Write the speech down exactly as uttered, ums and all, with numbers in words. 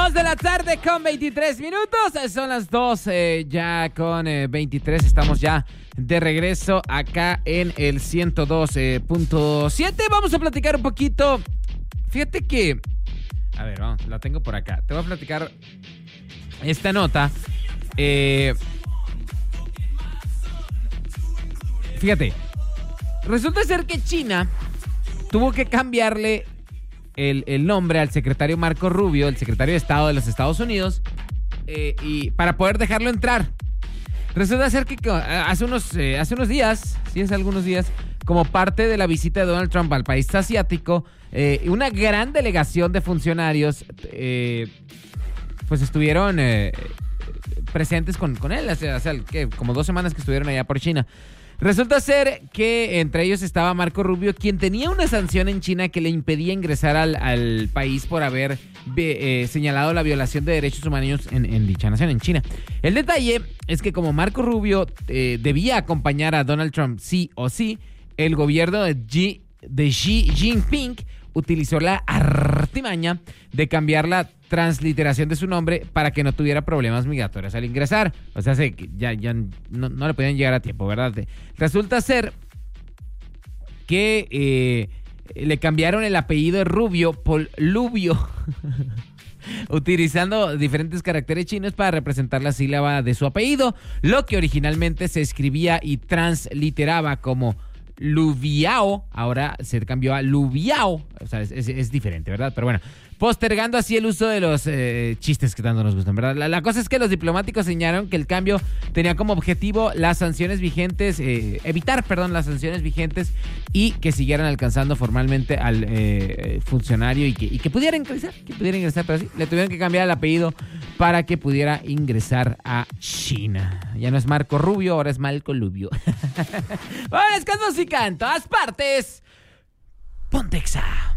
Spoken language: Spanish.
dos de la tarde con veintitrés minutos. Son las dos eh, ya con eh, veintitrés. Estamos ya de regreso acá en el ciento dos punto siete. Vamos a platicar un poquito. Fíjate que... A ver, vamos, la tengo por acá. Te voy a platicar esta nota. Eh, fíjate. Resulta ser que China tuvo que cambiarle el, el nombre al secretario Marco Rubio, el secretario de Estado de los Estados Unidos, eh, y para poder dejarlo entrar. Resulta ser que hace unos, eh, hace unos días, sí, hace algunos días, como parte de la visita de Donald Trump al país asiático, eh, una gran delegación de funcionarios eh, pues estuvieron eh, presentes con, con él, hace, hace ¿qué? como dos semanas que estuvieron allá por China. Resulta ser que entre ellos estaba Marco Rubio, quien tenía una sanción en China que le impedía ingresar al, al país por haber eh, señalado la violación de derechos humanos en, en dicha nación, en China. El detalle es que como Marco Rubio eh, debía acompañar a Donald Trump sí o sí, el gobierno de, G, de Xi Jinping utilizó la artimaña de cambiar la transliteración de su nombre para que no tuviera problemas migratorios al ingresar. O sea, se, ya, ya no, no le podían llegar a tiempo, ¿verdad? Resulta ser que eh, le cambiaron el apellido de Rubio por Lubio, utilizando diferentes caracteres chinos para representar la sílaba de su apellido, lo que originalmente se escribía y transliteraba como Lubiao, ahora se cambió a Lubiao. O sea, es, es, es diferente, ¿verdad? Pero bueno, postergando así el uso de los eh, chistes que tanto nos gustan, ¿verdad? La, la cosa es que los diplomáticos señalaron que el cambio tenía como objetivo las sanciones vigentes, eh, evitar, perdón, las sanciones vigentes y que siguieran alcanzando formalmente al eh, funcionario y que, y que pudiera ingresar, que pudiera ingresar, pero sí, le tuvieron que cambiar el apellido para que pudiera ingresar a China. Ya no es Marco Rubio, ahora es Marco Lubio. Bueno, es con música en todas partes. Pontexa.